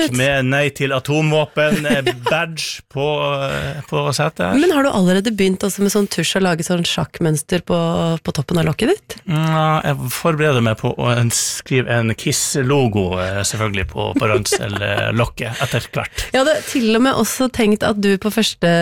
med nei til atomvåpen, badge på setet. Men har du allerede begynt også med sånn tusj å lage sånn sjakkmønster på toppen av lokket ditt? Jeg forbereder meg på å skrive en KISS-logo, selvfølgelig, på ransellokket etter hvert. Jeg hadde til og med også tenkt at du på første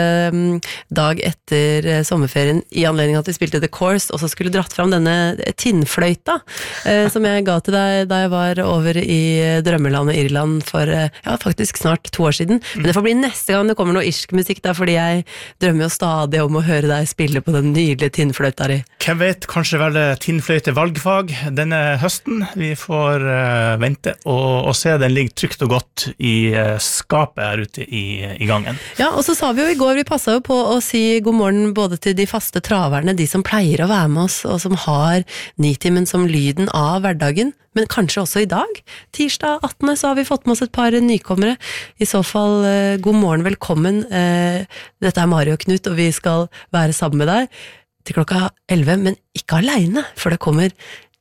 dag etter sommerferien, i anledning at vi spilte The Course, også skulle dratt fram denne tinnfløyta, som jeg ga til deg da jeg var over i drømmelandet Irland for faktisk snart 2 år siden. Men det får bli neste gang det kommer noe irsk musikk da, fordi jeg drømmer jo stadig om å høre deg spille på den nydelige tinnfløyta di. Hvem vet, kanskje velge tinnfløyte valgfag denne høsten. Vi får vente og se. Den ligger trygt og godt i skapet her ute i gangen. Ja, og så sa vi jo i går, vi passet jo på å si god morgen både til de faste traverne, de som pleier å være med oss, og som har Nitimen som lyden av hverdagen, men kanskje også i dag. Tirsdag 18. så har vi fått med oss et par nykommere. I så fall, god morgen, velkommen. Dette er Mari og Knut, og vi skal være sammen med deg til klokka 11, men ikke alene, for det kommer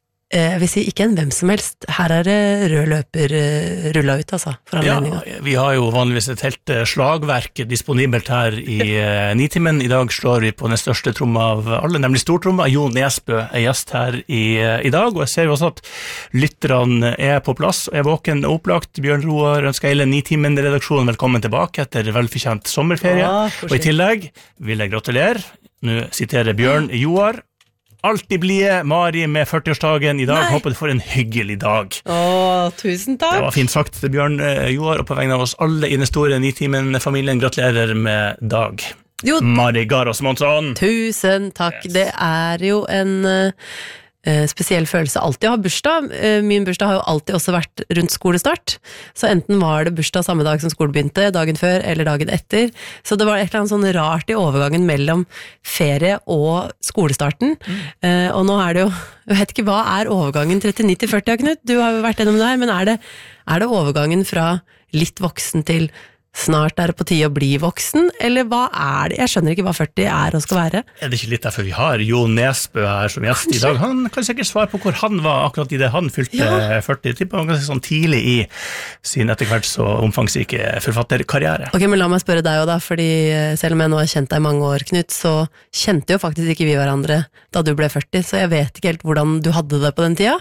jeg vil si ikke en hvem som helst. Her er det rød løper rullet ut, altså, for anledningen. Ja, vi har jo vanligvis et helt slagverk disponibelt her i Nitimen. I dag slår vi på den største tromma av alle, nemlig stortromma. Jo Nesbø er gjest her i dag, og jeg ser jo også at lytterne er på plass, og er våken og opplagt. Bjørn Roar ønsker hele Nitimen-redaksjonen velkommen tilbake etter velfortjent sommerferie. Og i tillegg vil jeg gratulere, nå siterer Bjørn Joar, alltid blie Mari med 40-årsdagen i dag. Nei. Håper du får en hyggelig dag. Tusen takk. Det var fint sagt til Bjørn Joar, og på vegne av oss alle i den store Nitimen-familien gratulerer med dag. Jo. Mari Garås Monsson. Tusen takk. Yes. Det er jo en spesiell følelse alltid å ha bursdag. Min bursdag har jo alltid også vært rundt skolestart, så enten var det bursdag samme dag som skolen begynte, dagen før eller dagen etter, så det var et eller annet sånn rart i overgangen mellom ferie og skolestarten. Og nå er det jo, jeg vet ikke hva er overgangen 39 til 40, Knut? Du har jo vært gjennom det her, men er det overgangen fra litt voksen til snart er det på tide å bli voksen, eller hva er det? Jeg skjønner ikke hva 40 er og skal være. Er det ikke litt derfor vi har Jo Nesbø her som gjest i dag? Han kan sikkert svare på hvor han var akkurat i det han fylte 40. Jeg tipper han ganske sånn tidlig i sin etter hvert så omfangsrike forfatterkarriere. Ok, men la meg spørre deg jo da, fordi selv om jeg nå har kjent deg i mange år, Knut, så kjente jo faktisk ikke vi hverandre da du ble 40, så jeg vet ikke helt hvordan du hadde det på den tida.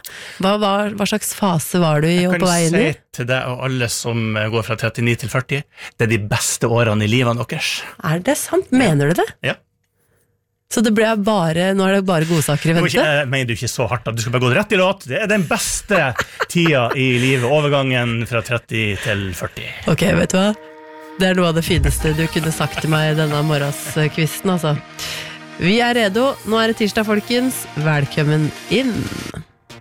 Hva slags fase var du i og på vei inn i? Jeg kan si til deg og alle som går fra 39 til 40, det er de beste årene i livet deres. Er det sant? Mener du det? Ja. Så det ble bare, nå er det bare godsaker i vente? Jeg mener du ikke så hardt at du skal bare gå rett i låt. Det er den beste tida i livet, overgangen fra 30 til 40. Ok, vet du hva? Det er noe av det fineste du kunne sagt til meg denne morgenskvisten, altså. Vi er redo. Nå er det tirsdag, folkens. Velkommen inn.